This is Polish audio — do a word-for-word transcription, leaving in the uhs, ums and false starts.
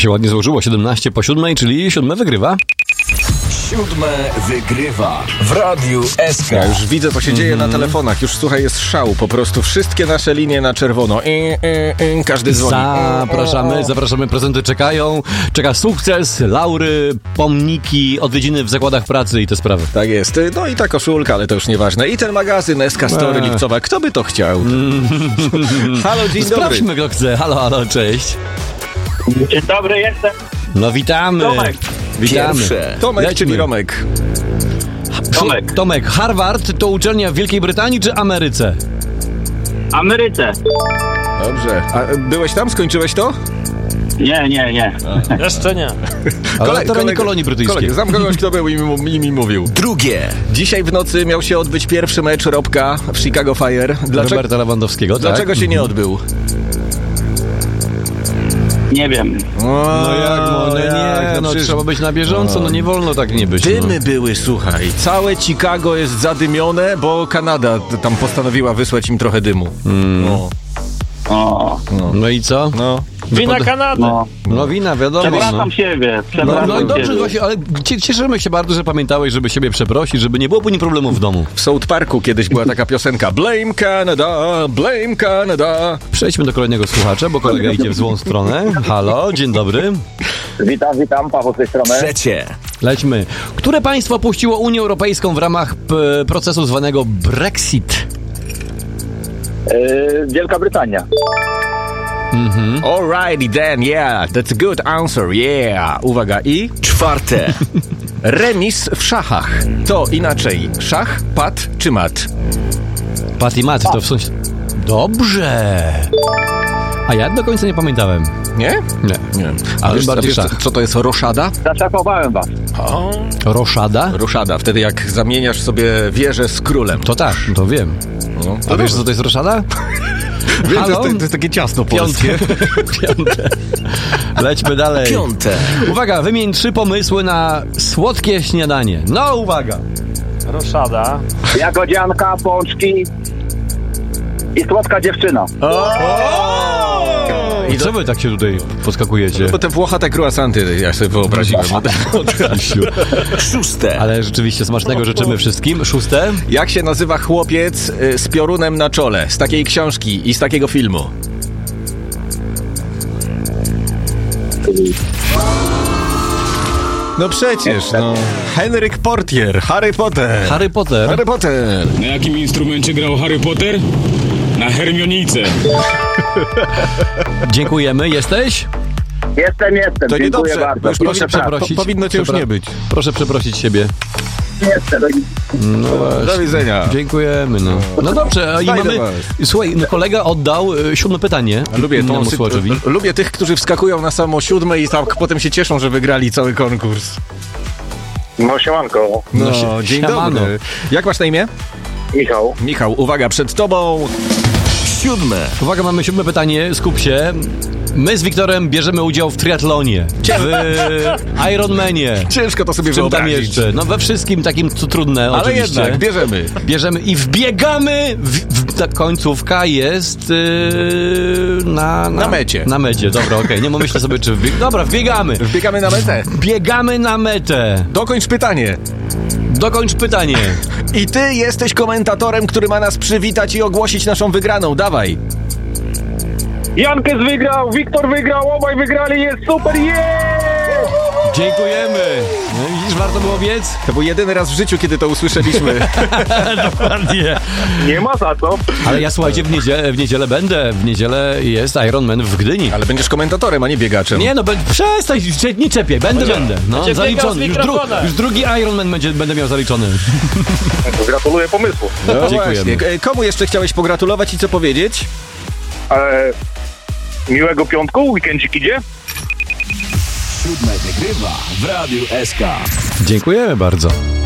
się ładnie złożyło. siedemnaście po siódmej, czyli siódme wygrywa. Siódme wygrywa w Radiu S K. Ja już widzę, co się mm-hmm. dzieje na telefonach. Już, słuchaj, jest szał po prostu. Wszystkie nasze linie na czerwono. I, i, i, każdy dzwoni. Zapraszamy, zapraszamy. Prezenty czekają. Czeka sukces, laury, pomniki, odwiedziny w zakładach pracy i te sprawy. Tak jest. No i ta koszulka, ale to już nieważne. I ten magazyn S K Story eee. Lipcowa. Kto by to chciał? Halo, dzień dobry. Sprawdźmy, kto chce. Halo, halo, cześć. Dzień dobry, jestem. No witamy. Tomek. Witamy. Pierwsze. Tomek, Lećmy. czyli Romek. Tomek. Tomek, Harvard to uczelnia w Wielkiej Brytanii czy Ameryce? Ameryce. Dobrze. A byłeś tam? Skończyłeś to? Nie, nie, nie. Jeszcze nie. Ale na terenie kolonii brytyjskiej. Kolega, znam kogoś, kto był i mi, i mi mówił. Drugie. Dzisiaj w nocy miał się odbyć pierwszy mecz Robka w Chicago Fire. Dlaczego, Roberta Lewandowskiego, tak? dlaczego się nie odbył? Nie wiem. No jak, no, no nie, no no przecież- trzeba być na bieżąco, no nie wolno tak nie być. Dymy No. były, słuchaj. Całe Chicago jest zadymione, bo Kanada t- tam postanowiła wysłać im trochę dymu. No. O, no i co? No. Wina Kanady. no. No wina, wiadomo. Przepraszam No. siebie. No, Przepraszam no i dobrze, siebie. właśnie, ale cie- cieszymy się bardzo, że pamiętałeś, żeby siebie przeprosić, żeby nie było później problemów w domu. W South Parku kiedyś była taka piosenka Blame Canada, blame Canada. Przejdźmy do kolejnego słuchacza, bo kolega idzie w złą stronę. Halo, dzień dobry. Witam, witam, Paweł z tej strony. Trzecie. Lećmy. Które państwo opuściło Unię Europejską w ramach p- procesu zwanego Brexit? Yy, Wielka Brytania. Alrighty then, yeah, that's a good answer, yeah. Uwaga, i Czwarte. remis w szachach. To inaczej, szach, pat czy mat? Pat i mat, to w sensie... Dobrze. A ja do końca nie pamiętałem. Nie? Nie. Nie. Ale A wiesz, a bardziej wiesz, szach. co to jest roszada? Zaczapowałem was. O, Roszada? roszada, wtedy jak zamieniasz sobie wieżę z królem. To tak, to wiem. No, A wiesz, co to jest roszada? Wiem, to, Halo? jest, to jest takie ciasto polskie. Piąte. Piąte. Lećmy dalej. Piąte. Uwaga, wymień trzy pomysły na słodkie śniadanie. No, uwaga. Roszada. Jagodzianka, pączki i słodka dziewczyna. I co wy tak się tutaj podskakujecie? Bo te włochate croissanty, ja sobie wyobraziłem. Szóste. Ale rzeczywiście smacznego życzymy wszystkim. Szóste. Jak się nazywa chłopiec y, z piorunem na czole? Z takiej książki i z takiego filmu. No przecież, no. Henryk Portier, Harry Potter. Harry Potter. Harry Potter. Na jakim instrumencie grał Harry Potter? Na hermionice. Dziękujemy. Jesteś? Jestem, jestem. To Dziękuję niedobrze, bardzo. bo już Proszę powinno, przeprosić. po, powinno cię już Przepra- nie być. Proszę przeprosić siebie. Jestem. No właśnie. Do widzenia. Dziękujemy, no. No dobrze, a i Znajdę mamy... was. Słuchaj, no kolega oddał y, siódme pytanie. Lubię, tą innemu sy- słuchaczowi. lubię tych, którzy wskakują na samo siódme i tak potem się cieszą, że wygrali cały konkurs. No siemanko. No, No, dzień siemano. dobry. Jak masz na imię? Michał. Michał, uwaga, przed tobą. Siódme. Uwaga, mamy siódme pytanie, skup się. My z Wiktorem bierzemy udział w triatlonie, w Ironmanie. Ciężko to sobie Czym tam wyobrazić. jeszcze? No we wszystkim takim, co trudne, Ale oczywiście. jednak, bierzemy. Bierzemy i wbiegamy, w, w, ta końcówka jest yy, na, na... Na mecie. Na mecie, dobra, okej, nie myślę sobie, czy wbieg... Dobra, wbiegamy. Wbiegamy na metę. Biegamy na metę. Dokończ pytanie. Dokończ pytanie. I ty jesteś komentatorem, który ma nas przywitać i ogłosić naszą wygraną. Dawaj. Jankes wygrał, Wiktor wygrał, obaj wygrali, jest super, yeah! Dziękujemy. No, widzisz, warto było biec? To był jedyny raz w życiu, kiedy to usłyszeliśmy. Dokładnie. Nie ma za co. Ale ja, słuchajcie, w niedzielę, w niedzielę będę. W niedzielę jest Ironman w Gdyni. Ale będziesz komentatorem, a nie biegaczem. Nie no, be, przestań, cze- nie czepiaj, będę, będę. No, Będzie biegał z zaliczony. Już, dru, mikrofonem. już drugi Ironman będzie, będę miał zaliczony. Gratuluję pomysłu. No Dziękujemy. właśnie. E, Komu jeszcze chciałeś pogratulować i co powiedzieć? E, miłego piątku, weekendzik idzie. Siódme wygrywa w Radiu S K. Dziękujemy bardzo.